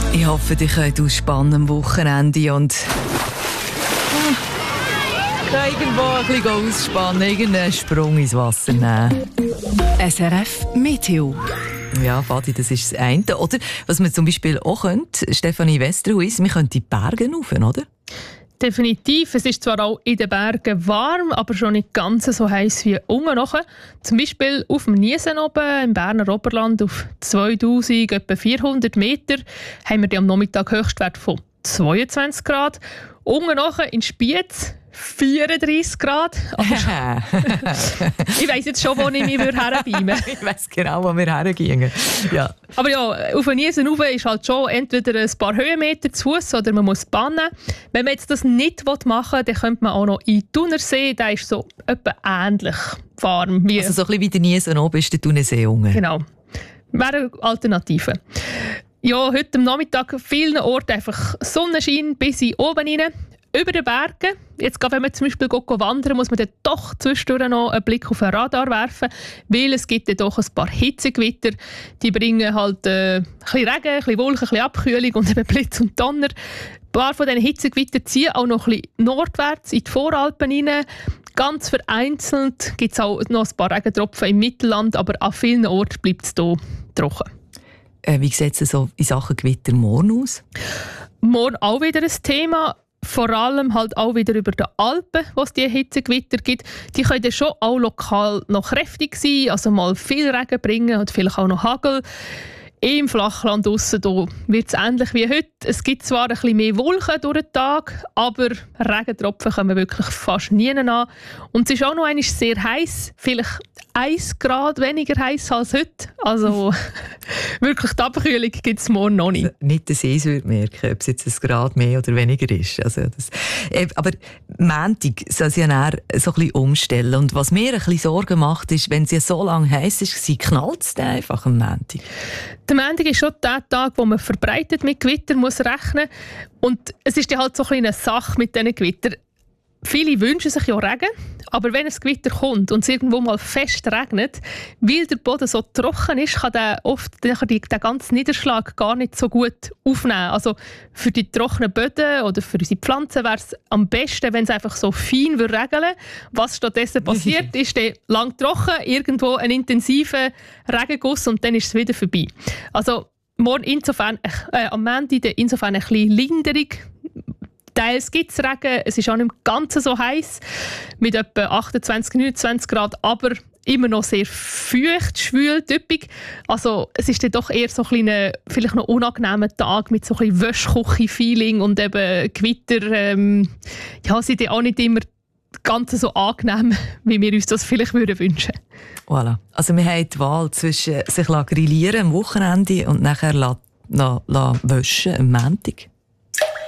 Ich hoffe, ihr könnt ausspannen am Wochenende und irgendwo ein bisschen ausspannen, irgendeinen Sprung ins Wasser nehmen. SRF Meteo. Ja, Fadi, das ist das eine. Oder was man zum Beispiel auch könnte, Stefanie Westerhuis, wir könnten die Berge rauf, oder? Definitiv. Es ist zwar auch in den Bergen warm, aber schon nicht ganz so heiß wie unten nachher. Zum Beispiel auf dem Niesen oben, im Berner Oberland, auf 2000, etwa 400 Meter, haben wir am Nachmittag Höchstwert von 22 Grad. Unten nachher in Spiez 34 Grad. Ich weiss jetzt schon, wo ich mich herbeamen würde. Ich weiss genau, wo wir hergingen. Ja. Aber ja, auf den Niesen rauf ist halt schon entweder ein paar Höhenmeter zu Fuss oder man muss bannen. Wenn man jetzt das nicht machen will, dann könnte man auch noch in den Thunersee. Der ist so etwa ähnlich warm. Wie Also so ein bisschen wie der Niesen oben ist der Thunersee unten. Genau. Wäre eine Alternative. Ja, heute am Nachmittag an vielen Orten einfach Sonnenschein bis in oben rein. Über den Bergen, jetzt wenn man zum Beispiel wandern, muss man dann doch zwischendurch noch einen Blick auf den Radar werfen, weil es gibt dann doch ein paar Hitzegewitter, die bringen halt ein bisschen Regen, ein bisschen Wolken, ein bisschen Abkühlung und eben Blitz und Donner. Ein paar von diesen Hitzegewittern ziehen auch noch ein bisschen nordwärts in die Voralpen rein. Ganz vereinzelt gibt es auch noch ein paar Regentropfen im Mittelland, aber an vielen Orten bleibt es hier trocken. Wie sieht es so in Sachen Gewitter morgen aus? Morgen auch wieder ein Thema. Vor allem halt auch wieder über die Alpen, wo es die Hitzegewitter gibt. Die können dann schon auch lokal noch kräftig sein, also mal viel Regen bringen und vielleicht auch noch Hagel. Im Flachland draussen wird es ähnlich wie heute. Es gibt zwar ein bisschen mehr Wolken durch den Tag, aber Regentropfen kommen wirklich fast nie an. Und es ist auch noch einmal sehr heiß, vielleicht 1 Grad weniger heiß als heute. Also wirklich die Abkühlung gibt es morgen noch nicht. Also, nicht, dass ich es merken, ob es jetzt 1 Grad mehr oder weniger ist. Also aber Montag soll es ja dann so ein bisschen umstellen. Und was mir ein bisschen Sorgen macht, ist, wenn es ja so lange heiß ist, knallt es dann einfach am Montag. Der Montag ist schon der Tag, wo man verbreitet mit Gewitter muss rechnen. Und es ist ja halt so eine Sache mit diesen Gewittern. Viele wünschen sich ja Regen, aber wenn ein Gewitter kommt und es irgendwo mal fest regnet, weil der Boden so trocken ist, kann der oft den ganzen Niederschlag gar nicht so gut aufnehmen. Also für die trockenen Böden oder für unsere Pflanzen wäre es am besten, wenn es einfach so fein regeln würde. Was stattdessen passiert, ist dann lang trocken, irgendwo ein intensiver Regenguss und dann ist es wieder vorbei. Also morgen am Montag insofern ein bisschen Linderung. Teils gibt es Regen, es ist auch nicht ganz so heiß mit etwa 28, 29 Grad, aber immer noch sehr feucht, schwül, typisch. Also es ist dann doch eher so ein vielleicht noch unangenehmer Tag mit so ein bisschen Wäschküche-Feeling und eben Gewitter. Sind ja auch nicht immer ganz so angenehm, wie wir uns das vielleicht wünschen würden. Voilà. Also wir haben die Wahl zwischen sich grillieren am Wochenende und nachher waschen am Montag.